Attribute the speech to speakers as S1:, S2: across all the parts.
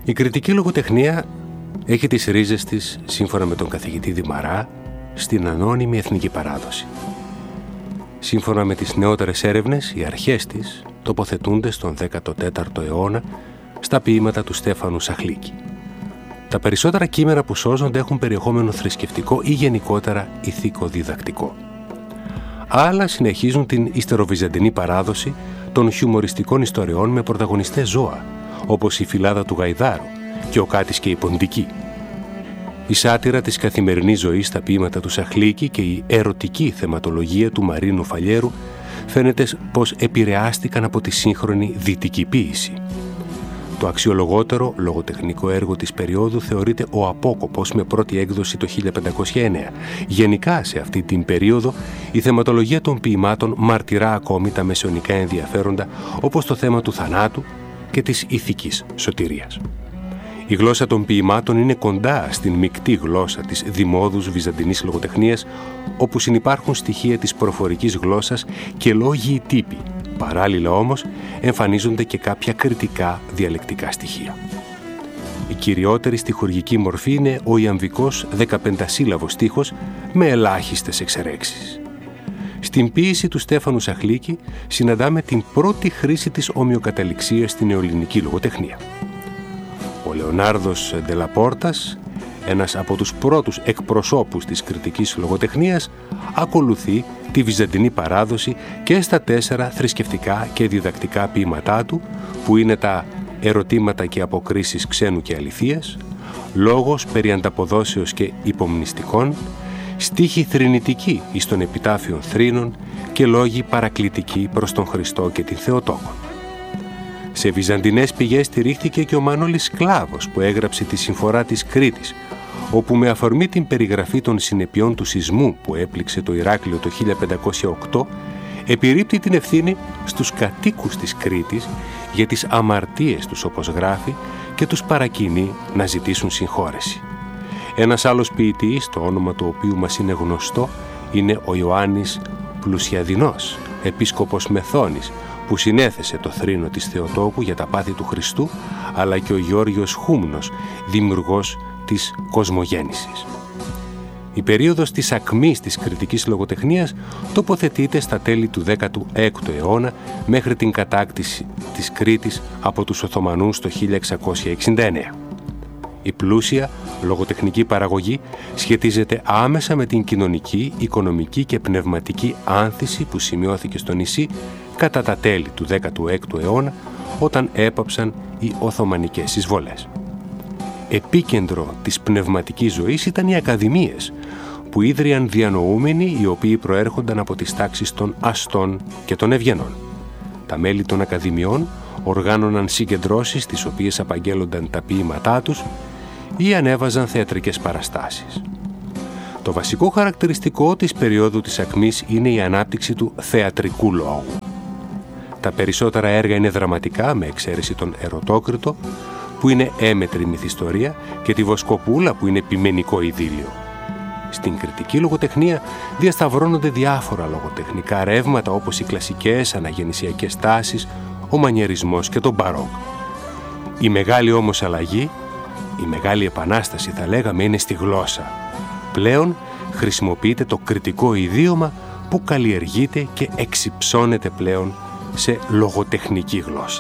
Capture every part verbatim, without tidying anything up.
S1: Η κριτική λογοτεχνία έχει τις ρίζες της, σύμφωνα με τον καθηγητή Δημαρά, στην ανώνυμη εθνική παράδοση. Σύμφωνα με τις νεότερες έρευνες, οι αρχές της τοποθετούνται στον δέκατο τέταρτο αιώνα στα ποίηματα του Στέφανου Σαχλίκη. Τα περισσότερα κείμενα που σώζονται έχουν περιεχόμενο θρησκευτικό ή γενικότερα ηθικο-διδακτικό. Άλλα συνεχίζουν την ιστεροβυζαντινή παράδοση των χιουμοριστικών ιστοριών με πρωταγωνιστές ζώα, όπως η Φυλάδα του Γαϊδάρου και ο Κάτης και η Ποντική. Η σάτυρα της καθημερινής ζωής στα ποίηματα του Σαχλίκη και η ερωτική θεματολογία του Μαρίνου Φαλιέρου φαίνεται πως επηρεάστηκαν από τη σύγχρονη δυτική ποίηση. Το αξιολογότερο λογοτεχνικό έργο της περίοδου θεωρείται ο Απόκοπος με πρώτη έκδοση το χίλια πεντακόσια εννέα. Γενικά σε αυτή την περίοδο η θεματολογία των ποιημάτων μαρτυρά ακόμη τα μεσαιωνικά ενδιαφέροντα, όπως το θέμα του θανάτου και της ηθικής σωτηρίας. Η γλώσσα των ποιημάτων είναι κοντά στην μεικτή γλώσσα της δημόδους βυζαντινής λογοτεχνίας, όπου συνυπάρχουν στοιχεία της προφορικής γλώσσας και λόγιοι τύποι. Παράλληλα όμως εμφανίζονται και κάποια κριτικά διαλεκτικά στοιχεία. Η κυριότερη στιχουργική μορφή είναι ο ιαμβικός δεκαπεντασύλλαβος στίχος με ελάχιστες εξαιρέξεις. Στην ποίηση του Στέφανου Σαχλίκη συναντάμε την πρώτη χρήση της ομοιοκαταληξίας στην νεοελληνική λογοτεχνία. Ο Λεωνάρδος Ντελαπόρτας, ένας από τους πρώτους εκπροσώπους της κριτικής λογοτεχνίας, ακολουθεί τη βυζαντινή παράδοση και στα τέσσερα θρησκευτικά και διδακτικά ποίηματά του, που είναι τα ερωτήματα και αποκρίσεις ξένου και αληθείας, λόγος περί ανταποδόσεως και υπομνηστικών, στίχοι θρηνητικοί εις των επιτάφιων θρήνων και λόγοι παρακλητικοί προς τον Χριστό και την Θεοτόκον. Σε βυζαντινές πηγές στηρίχθηκε και ο Μανώλης Σκλάβος, που έγραψε τη Συμφορά της Κρήτης, όπου με αφορμή την περιγραφή των συνεπειών του σεισμού που έπληξε το Ηράκλειο το χίλια πεντακόσια οκτώ, επιρρύπτει την ευθύνη στους κατοίκους της Κρήτης για τις αμαρτίες τους, όπως γράφει, και τους παρακινεί να ζητήσουν συγχώρεση. Ένας άλλος ποιητής, το όνομα του οποίου μας είναι γνωστό, είναι ο Ιωάννης Πλουσιαδινός, επίσκοπος Μεθόνης, που συνέθεσε το θρήνο της Θεοτόκου για τα πάθη του Χριστού, αλλά και ο Γεώργιος Χούμνος, δημιουργός της κοσμογέννησης. Η περίοδος της ακμής της κριτικής λογοτεχνίας τοποθετείται στα τέλη του δέκατου έκτου αιώνα μέχρι την κατάκτηση της Κρήτης από τους Οθωμανούς το χίλια εξακόσια εξήντα εννέα. Η πλούσια λογοτεχνική παραγωγή σχετίζεται άμεσα με την κοινωνική, οικονομική και πνευματική άνθηση που σημειώθηκε στο νησί κατά τα τέλη του δέκατου έκτου αιώνα, όταν έπαψαν οι Οθωμανικές εισβολές. Επίκεντρο της πνευματικής ζωής ήταν οι ακαδημίες, που ίδρυαν διανοούμενοι οι οποίοι προέρχονταν από τις τάξεις των αστών και των ευγενών. Τα μέλη των ακαδημιών οργάνωναν συγκεντρώσεις τις οποίες απαγγέλλονταν τα ποίηματά τους ή ανέβαζαν θεατρικές παραστάσεις. Το βασικό χαρακτηριστικό της περίοδου της ακμής είναι η ανάπτυξη του θεατρικού λόγου. Τα περισσότερα έργα είναι δραματικά, με εξαίρεση τον Ερωτόκριτο, που είναι έμετρη μυθιστορία, και τη Βοσκοπούλα, που είναι ποιμενικό ειδήλιο. Στην κριτική λογοτεχνία διασταυρώνονται διάφορα λογοτεχνικά ρεύματα, όπως οι κλασικές αναγεννησιακές τάσεις, ο μανιερισμός και το μπαρόκ. Η μεγάλη όμως αλλαγή, η μεγάλη επανάσταση θα λέγαμε, είναι στη γλώσσα. Πλέον χρησιμοποιείται το κριτικό ιδίωμα που καλλιεργείται και εξυψώνεται πλέον σε λογοτεχνική γλώσσα.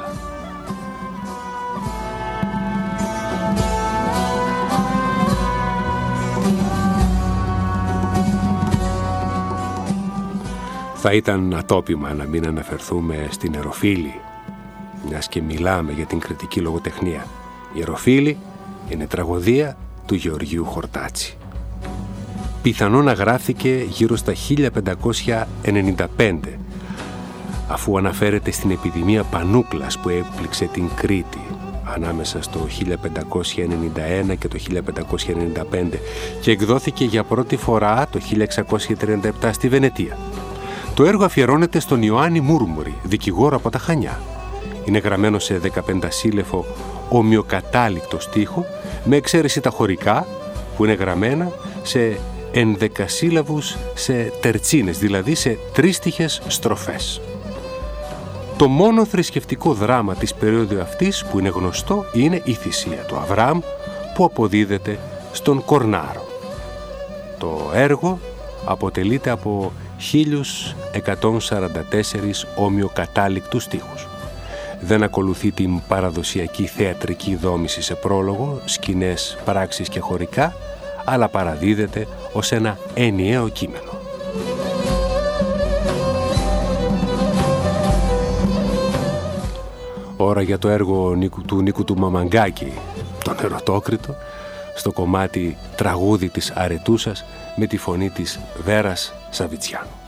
S1: Θα ήταν ατόπιμα να μην αναφερθούμε στην Εροφίλη, μιας και μιλάμε για την κριτική λογοτεχνία. Η Εροφίλη είναι τραγωδία του Γεωργίου Χορτάτσι. Πιθανόν να γράφτηκε γύρω στα χίλια πεντακόσια ενενήντα πέντε, αφού αναφέρεται στην επιδημία πανούκλας που έπληξε την Κρήτη ανάμεσα στο χίλια πεντακόσια ενενήντα ένα και το χίλια πεντακόσια ενενήντα πέντε και εκδόθηκε για πρώτη φορά το χίλια εξακόσια τριάντα επτά στη Βενετία. Το έργο αφιερώνεται στον Ιωάννη Μούρμουρη, δικηγόρο από τα Χανιά. Είναι γραμμένο σε δεκαπεντασύλλεφο ομοιοκατάληκτο στίχο, με εξαίρεση τα χωρικά που είναι γραμμένα σε ενδεκασύλλαβους σε τερτσίνες, δηλαδή σε τρίστιχες στροφές. Το μόνο θρησκευτικό δράμα της περίοδου αυτής που είναι γνωστό είναι η θυσία του Αβραάμ που αποδίδεται στον Κορνάρο. Το έργο αποτελείται από χίλιους εκατόν σαράντα τέσσερις ομοιοκατάληκτους στίχους. Δεν ακολουθεί την παραδοσιακή θεατρική δόμηση σε πρόλογο, σκηνές, πράξεις και χωρικά, αλλά παραδίδεται ως ένα ενιαίο κείμενο. Ώρα για το έργο του Νίκου του Μαμαγκάκη, τον Ερωτόκριτο, στο κομμάτι «Τραγούδι της Αρετούσας» με τη φωνή της Βέρας Σαβιτσιάνου.